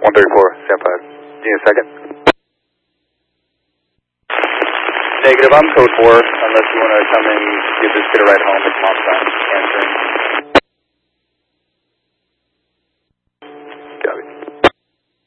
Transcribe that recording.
134, stand by. Give me a second. Negative, I'm code 4, unless you want to come and just get a ride home with mom's son answering.